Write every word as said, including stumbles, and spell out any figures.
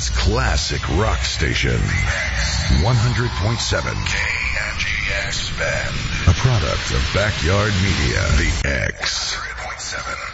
Portland's classic rock station. one hundred point seven K N G X Bend. A product of Backyard Media. The X. one hundred point seven